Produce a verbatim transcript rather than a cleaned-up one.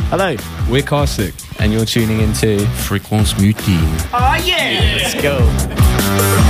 Hello. We're Carstic. And you're tuning into Fréquence Mutine. Oh yeah! Let's go.